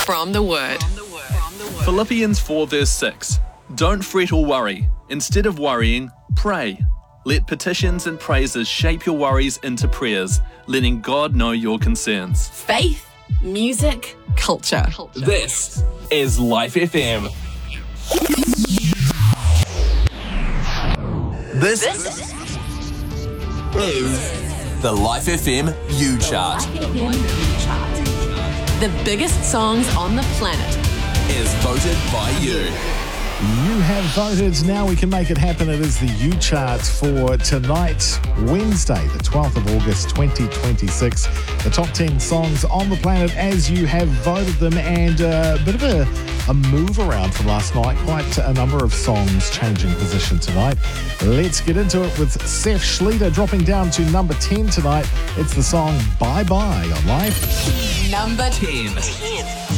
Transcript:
from the Word. Philippians 4 verse 6. Don't fret or worry. Instead of worrying, pray. Let petitions and praises shape your worries into prayers, letting God know your concerns. Faith, music, culture. This is Life FM. This is the Life FM U Chart. The biggest songs on the planet Is voted by you. You have voted. Now we can make it happen. It is the U Chart for tonight, Wednesday, the 12th of August, 2026. The top 10 songs on the planet as you have voted them, and a bit of a move around from last night. Quite a number of songs changing position tonight. Let's get into it with Seth Schlieder dropping down to number 10 tonight. It's the song Bye Bye on Life. number 10.